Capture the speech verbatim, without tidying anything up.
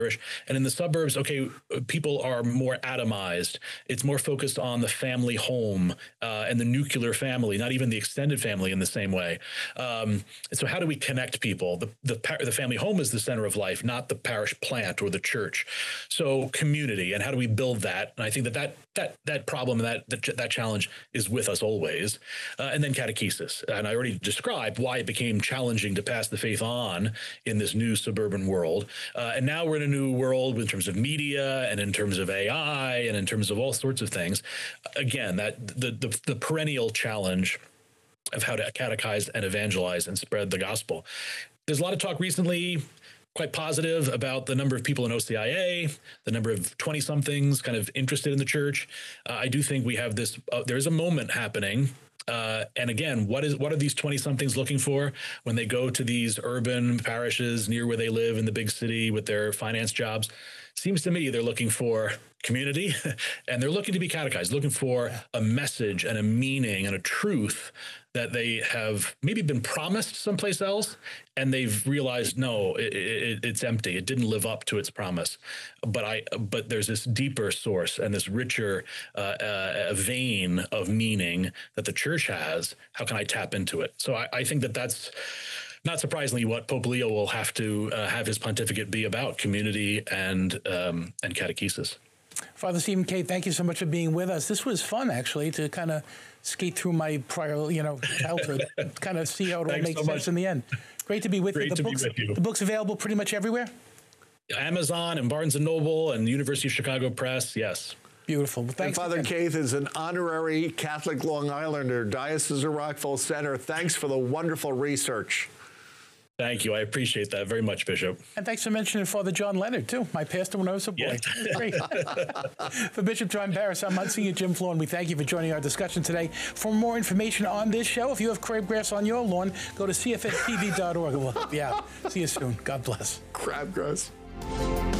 And in the suburbs, okay, people are more atomized. It's more focused on the family home uh, and the nuclear family, not even the extended family in the same way. Um, and so how do we connect people? The, the, the family home is the center of life, not the parish plant or the church. So community, and how do we build that? And I think that that, that, that problem and that, that, that challenge is with us always. Uh, and then catechesis. And I already described why it became challenging to pass the faith on in this new suburban world. Uh, and now we're in a new world in terms of media and in terms of A I and in terms of all sorts of things. Again, that the, the, the perennial challenge of how to catechize and evangelize and spread the gospel. There's a lot of talk recently, quite positive, about the number of people in O C I A, the number of twenty-somethings kind of interested in the church. Uh, I do think we have this, uh, there is a moment happening. Uh, and again, what is what are these twenty-somethings looking for when they go to these urban parishes near where they live in the big city with their finance jobs? Seems to me they're looking for community and they're looking to be catechized, looking for a message and a meaning and a truth that they have maybe been promised someplace else, and they've realized, no, it, it, it's empty. It didn't live up to its promise. But I, but there's this deeper source and this richer uh, uh, vein of meaning that the church has. How can I tap into it? So I, I think that that's not surprisingly what Pope Leo will have to uh, have his pontificate be about: community and um, and catechesis. Father Stephen Cade, thank you so much for being with us. This was fun, actually, to kind of skate through my prior, you know, childhood, kind of see how it all makes so sense in the end. Great to be with Great you. The to books, be with you. The book's available pretty much everywhere? Amazon and Barnes and Noble and University of Chicago Press, yes. Beautiful. Well, thanks. And Father Cade is an honorary Catholic Long Islander, Diocese of Rockville Center. Thanks for the wonderful research. Thank you. I appreciate that very much, Bishop. And thanks for mentioning Father John Leonard, too, my pastor when I was a boy. Yeah. Great. For Bishop John Barris, I'm Monsignor Jim Florin. We thank you for joining our discussion today. For more information on this show, if you have crabgrass on your lawn, go to C F S T V dot org. We'll help you out. See you soon. God bless. Crabgrass.